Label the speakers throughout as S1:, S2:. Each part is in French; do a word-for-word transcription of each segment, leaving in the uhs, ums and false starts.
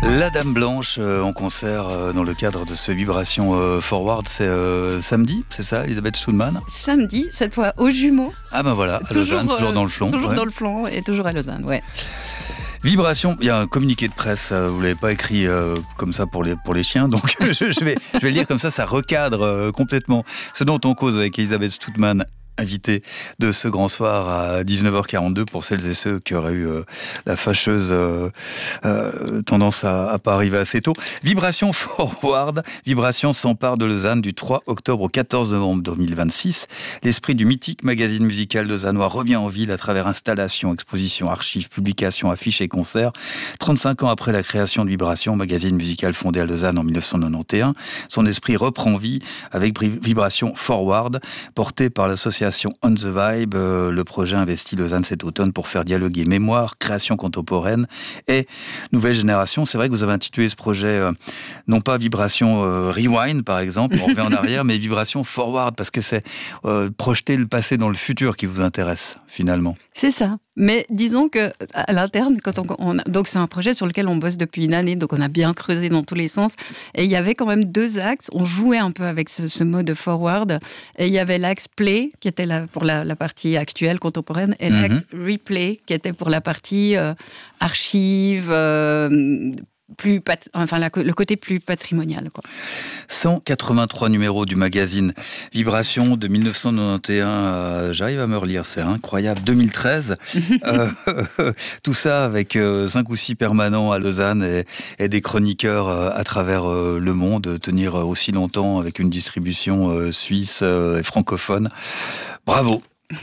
S1: La Dame Blanche euh, en concert euh, dans le cadre de ce Vibration euh, Forward, c'est euh, samedi, c'est ça, Elisabeth Stoudman?
S2: Samedi, cette fois aux Jumeaux.
S1: Ah ben voilà, à
S2: toujours,
S1: Lausanne, toujours
S2: euh,
S1: dans le flanc.
S2: Toujours
S1: ouais.
S2: dans le flanc et toujours à Lausanne, ouais.
S1: Vibration, il y a un communiqué de presse, euh, vous l'avez pas écrit euh, comme ça pour les, pour les chiens, donc je, je, vais, je vais le lire comme ça, ça recadre euh, complètement ce dont on cause avec Elisabeth Stoudman, invité de ce grand soir à dix-neuf heures quarante-deux pour celles et ceux qui auraient eu euh, la fâcheuse euh, euh, tendance à, à pas arriver assez tôt. Vibration Forward, Vibration s'empare de Lausanne du trois octobre au quatorze novembre deux mille vingt-six. L'esprit du mythique magazine musical lausannois revient en ville à travers installations, expositions, archives, publications, affiches et concerts. trente-cinq ans après la création de Vibration, magazine musical fondé à Lausanne en dix-neuf cent quatre-vingt-onze, son esprit reprend vie avec Vibration Forward, porté par l'association On the Vibe. Euh, le projet investit Lausanne cet automne pour faire dialoguer mémoire, création contemporaine et nouvelle génération. C'est vrai que vous avez intitulé ce projet euh, non pas Vibration euh, Rewind par exemple, on revient en arrière, mais Vibration Forward parce que c'est euh, projeter le passé dans le futur qui vous intéresse finalement.
S2: C'est ça. Mais disons que à l'interne, quand on, on a, donc c'est un projet sur lequel on bosse depuis une année, donc on a bien creusé dans tous les sens. Et il y avait quand même deux axes. On jouait un peu avec ce, ce mode forward. Et il y avait l'axe play qui était là pour la, la partie actuelle, contemporaine, et l'axe mm-hmm. replay qui était pour la partie euh, archive. Euh, plus pat... enfin la, le côté plus patrimonial quoi.
S1: cent quatre-vingt-trois numéros du magazine Vibration de dix-neuf cent quatre-vingt-onze, euh, j'arrive à me relire, c'est incroyable, deux mille treize, euh, tout ça avec euh, cinq ou six permanents à Lausanne et, et des chroniqueurs euh, à travers euh, le monde, tenir aussi longtemps avec une distribution euh, suisse euh, et francophone. Bravo.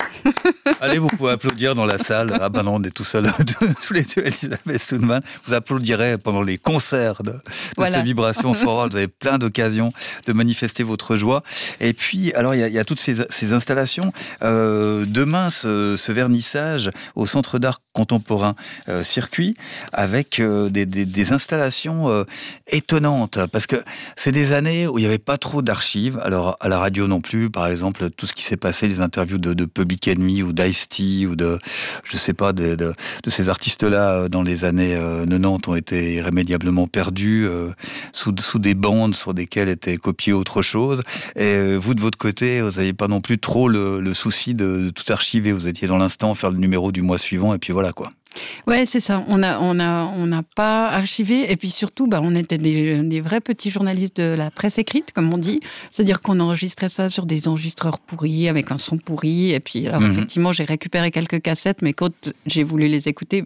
S1: Allez, vous pouvez applaudir dans la salle. Ah ben non, on est tout seul, tous les deux, Elisabeth Stoudman. Vous applaudirez pendant les concerts de, de voilà. ces Vibrations Forward. Vous avez plein d'occasions de manifester votre joie. Et puis, alors, il y a, il y a toutes ces, ces installations. Euh, demain, ce, ce vernissage au Centre d'art contemporain euh, Circuit, avec euh, des, des, des installations euh, étonnantes. Parce que c'est des années où il n'y avait pas trop d'archives. Alors, à la radio non plus, par exemple, tout ce qui s'est passé, les interviews de, de Public Enemy ou d'Ice-T ou de, je sais pas, de, de, de ces artistes-là dans les années euh, quatre-vingt-dix ont été irrémédiablement perdus euh, sous, sous des bandes sur desquelles était copié autre chose. Et euh, vous, de votre côté, vous n'aviez pas non plus trop le, le souci de, de tout archiver. Vous étiez dans l'instant, faire le numéro du mois suivant et puis voilà quoi.
S2: Ouais, c'est ça. On a, on a, on n'a pas archivé. Et puis surtout, bah, on était des, des vrais petits journalistes de la presse écrite, comme on dit. C'est-à-dire qu'on enregistrait ça sur des enregistreurs pourris, avec un son pourri. Et puis, alors, mmh. effectivement, j'ai récupéré quelques cassettes, mais quand j'ai voulu les écouter,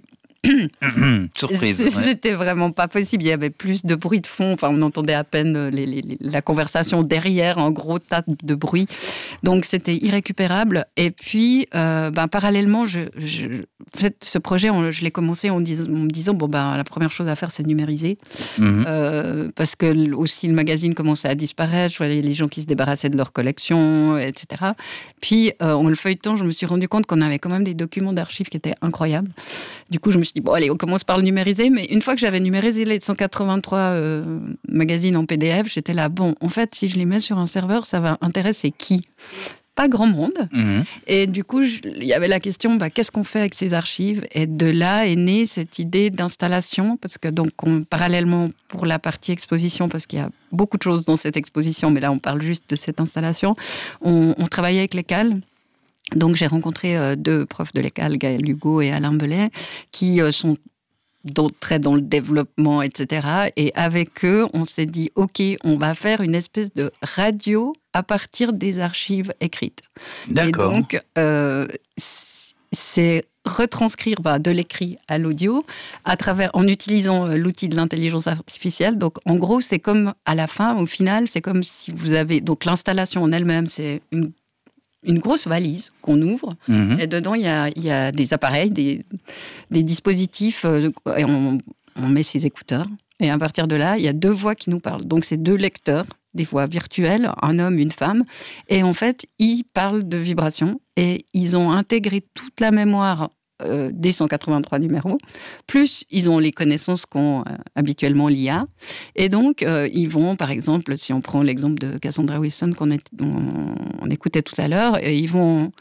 S1: surprise.
S2: Ouais. C'était vraiment pas possible. Il y avait plus de bruit de fond. Enfin, on entendait à peine les, les, les, la conversation derrière, un gros tas de bruit. Donc, c'était irrécupérable. Et puis, euh, ben, parallèlement, je, je, ce projet, on, je l'ai commencé en, dis, en me disant bon, ben, la première chose à faire, c'est de numériser. Mm-hmm. Euh, parce que aussi, le magazine commençait à disparaître. Je voyais les gens qui se débarrassaient de leur collection, et cetera. Puis, euh, en le feuilletant, je me suis rendu compte qu'on avait quand même des documents d'archives qui étaient incroyables. Du coup, je me suis dit, bon, allez, on commence par le numériser. Mais une fois que j'avais numérisé les cent quatre-vingt-trois euh, magazines en P D F, j'étais là, bon, en fait, si je les mets sur un serveur, ça va intéresser qui ? Pas grand monde. Mmh. Et du coup, il y avait la question, bah, qu'est-ce qu'on fait avec ces archives ? Et de là est née cette idée d'installation, parce que donc, on, parallèlement pour la partie exposition, parce qu'il y a beaucoup de choses dans cette exposition, mais là, on parle juste de cette installation, on, on travaillait avec l'École. Donc, j'ai rencontré euh, deux profs de l'École, Gaël Hugo et Alain Belay, qui euh, sont très dans le développement, et cetera. Et avec eux, on s'est dit, OK, on va faire une espèce de radio à partir des archives écrites.
S1: D'accord.
S2: Et donc, euh, c'est retranscrire bah, de l'écrit à l'audio à travers, en utilisant l'outil de l'intelligence artificielle. Donc, en gros, c'est comme à la fin, au final, c'est comme si vous avez... Donc, l'installation en elle-même, c'est une une grosse valise qu'on ouvre, mmh. et dedans, il y a, il y a des appareils, des, des dispositifs, euh, et on, on met ses écouteurs, et à partir de là, il y a deux voix qui nous parlent. Donc, c'est deux lecteurs, des voix virtuelles, un homme, une femme, et en fait, ils parlent de vibrations, et ils ont intégré toute la mémoire Euh, des cent quatre-vingt-trois numéros, plus ils ont les connaissances qu'ont euh, habituellement l'I A. Et donc, euh, ils vont, par exemple, si on prend l'exemple de Cassandra Wilson qu'on est, on, on écoutait tout à l'heure, ils vont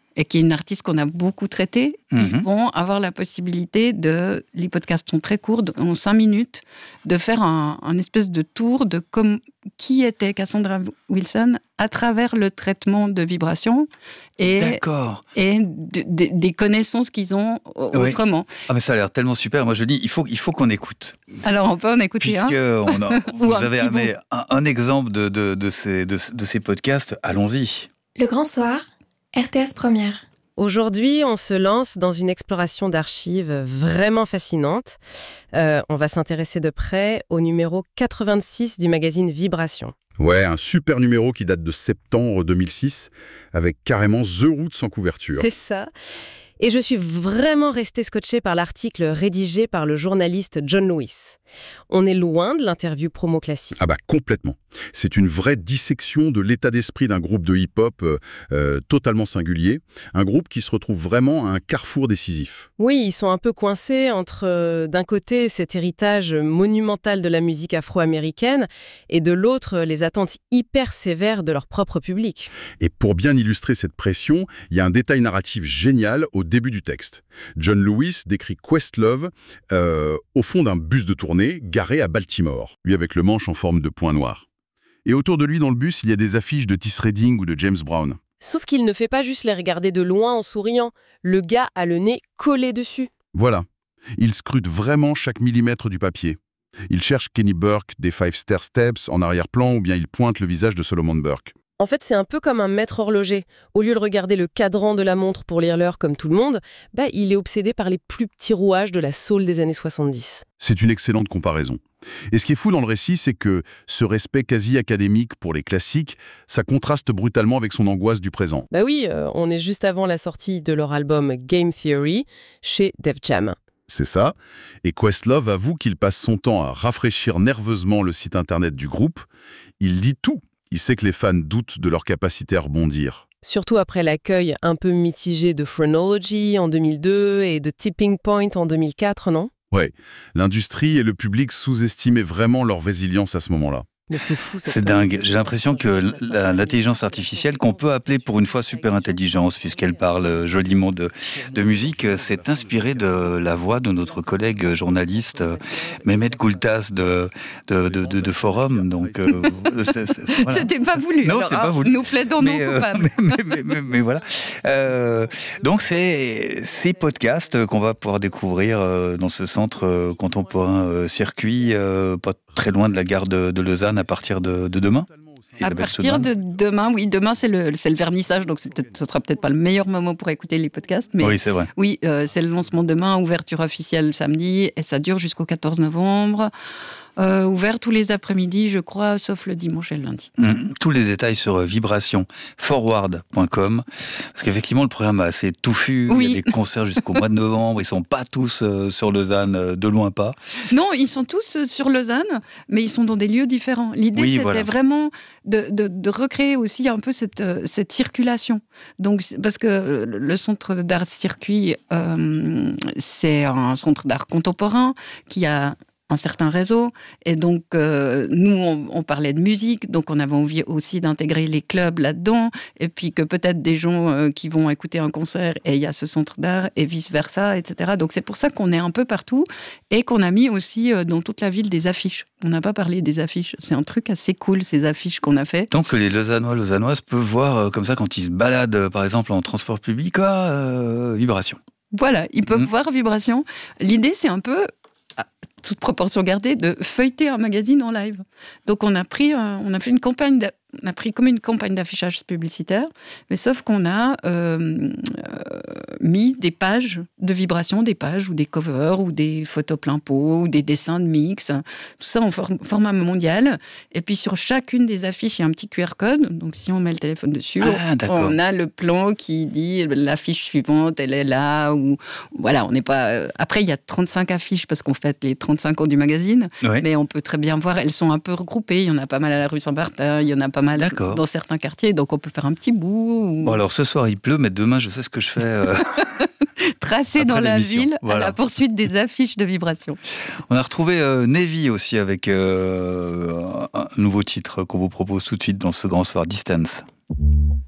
S2: et qui est une artiste qu'on a beaucoup traitée, mm-hmm. ils vont avoir la possibilité de, les podcasts sont très courts, en cinq minutes, de faire un, un espèce de tour de comme, qui était Cassandra Wilson à travers le traitement de vibrations et,
S1: D'accord.
S2: et de, de, des connaissances qu'ils ont autrement.
S1: Oui. Ah mais ça a l'air tellement super. Moi je dis, il faut, il faut qu'on écoute.
S2: Alors on peut en écouter
S1: Puisque
S2: un.
S1: on a, vous avez amené
S2: bon.
S1: un, un exemple de, de, de, ces, de, de ces podcasts, allons-y.
S3: Le Grand Soir, R T S Première.
S4: Aujourd'hui, on se lance dans une exploration d'archives vraiment fascinante. Euh, on va s'intéresser de près au numéro quatre-vingt-six du magazine Vibration.
S5: Ouais, un super numéro qui date de septembre deux mille six, avec carrément The Route sans couverture.
S4: C'est ça. Et je suis vraiment restée scotchée par l'article rédigé par le journaliste John Lewis. On est loin de l'interview promo classique.
S5: Ah bah complètement. C'est une vraie dissection de l'état d'esprit d'un groupe de hip-hop euh, euh, totalement singulier. Un groupe qui se retrouve vraiment à un carrefour décisif.
S4: Oui, ils sont un peu coincés entre, euh, d'un côté, cet héritage monumental de la musique afro-américaine et de l'autre, les attentes hyper sévères de leur propre public.
S5: Et pour bien illustrer cette pression, il y a un détail narratif génial au début du texte. John Lewis décrit Questlove euh, au fond d'un bus de tournée garé à Baltimore, lui avec le manche en forme de point noir. Et autour de lui dans le bus, il y a des affiches de Otis Redding ou de James Brown.
S4: Sauf qu'il ne fait pas juste les regarder de loin en souriant. Le gars a le nez collé dessus.
S5: Voilà. Il scrute vraiment chaque millimètre du papier. Il cherche Kenny Burke des Five Stair Steps en arrière-plan ou bien il pointe le visage de Solomon Burke.
S4: En fait, c'est un peu comme un maître horloger. Au lieu de regarder le cadran de la montre pour lire l'heure comme tout le monde, bah, il est obsédé par les plus petits rouages de la soul des années soixante-dix.
S5: C'est une excellente comparaison. Et ce qui est fou dans le récit, c'est que ce respect quasi académique pour les classiques, ça contraste brutalement avec son angoisse du présent.
S4: Bah oui, euh, on est juste avant la sortie de leur album Game Theory chez Def Jam.
S5: C'est ça. Et Questlove avoue qu'il passe son temps à rafraîchir nerveusement le site internet du groupe. Il dit tout. Il sait que les fans doutent de leur capacité à rebondir.
S4: Surtout après l'accueil un peu mitigé de Phrenology en deux mille deux et de Tipping Point en deux mille quatre, non ?
S5: Ouais, l'industrie et le public sous-estimaient vraiment leur résilience à ce moment-là.
S4: Mais c'est fou, ça.
S1: C'est dingue. J'ai l'impression que la, l'intelligence artificielle, qu'on peut appeler pour une fois super intelligence, puisqu'elle parle joliment de, de musique, s'est inspirée de la voix de notre collègue journaliste Mehmet Koultas de, de, de, de, de Forum. Donc, euh,
S2: c'est, c'est, voilà. C'était pas voulu.
S1: Non,
S2: alors,
S1: c'est pas voulu.
S2: Nous plaidons non coupables.
S1: Euh, mais, mais, mais, mais voilà. Euh, donc, c'est ces podcasts qu'on va pouvoir découvrir dans ce centre contemporain circuit, pas très loin de la gare de, de Lausanne, à partir de, de demain.
S2: À partir de demain, oui, demain c'est le, c'est le vernissage, donc c'est peut-être, ce sera peut-être pas le meilleur moment pour écouter les podcasts, mais
S1: oui, c'est vrai.
S2: Oui, euh, c'est le lancement demain, ouverture officielle samedi, et ça dure jusqu'au quatorze novembre. Euh, ouvert tous les après-midi, je crois, sauf le dimanche et le lundi.
S1: Mmh, tous les détails sur vibration forward point com, parce qu'effectivement, le programme est assez touffu. Oui. Il y a des concerts jusqu'au mois de novembre. Ils ne sont pas tous euh, sur Lausanne, euh, de loin pas.
S2: Non, ils sont tous euh, sur Lausanne, mais ils sont dans des lieux différents. L'idée, oui, c'était voilà. vraiment de, de, de recréer aussi un peu cette, euh, cette circulation. Donc, parce que le centre d'art circuit, euh, c'est un centre d'art contemporain qui a un certain réseau, et donc euh, nous on, on parlait de musique, donc on avait envie aussi d'intégrer les clubs là-dedans, et puis que peut-être des gens euh, qui vont écouter un concert et il y a ce centre d'art et vice versa, et cetera. Donc c'est pour ça qu'on est un peu partout et qu'on a mis aussi euh, dans toute la ville des affiches. On n'a pas parlé des affiches, c'est un truc assez cool ces affiches qu'on a fait.
S1: Donc les Lausannois, Lausannoises peuvent voir euh, comme ça quand ils se baladent euh, par exemple en transport public, ah, euh, Vibration.
S2: Voilà, ils peuvent mmh. voir Vibration. L'idée c'est un peu, toute proportion gardée, de feuilleter un magazine en live. Donc on a pris, euh, on a fait une campagne, de, on a pris comme une campagne d'affichage publicitaire, mais sauf qu'on a euh, euh, mis des pages de vibration, des pages ou des covers ou des photos plein pot ou des dessins de mix, tout ça en for- format mondial. Et puis sur chacune des affiches, il y a un petit Q R code. Donc si on met le téléphone dessus, ah, on a le plan qui dit l'affiche suivante, elle est là. Ou voilà, on n'est pas. Après, il y a trente-cinq affiches parce qu'on fête les trente-cinq ans du magazine, oui. Mais on peut très bien voir. Elles sont un peu regroupées. Il y en a pas mal à la rue Saint-Martin, il y en a pas mal D'accord. dans certains quartiers, donc on peut faire un petit bout. Ou...
S1: Bon alors ce soir il pleut, mais demain je sais ce que je fais. Euh...
S2: Tracer dans la ville voilà. à la poursuite des affiches de vibration.
S1: On a retrouvé euh, Navy aussi avec euh, un nouveau titre qu'on vous propose tout de suite dans ce grand soir Distance.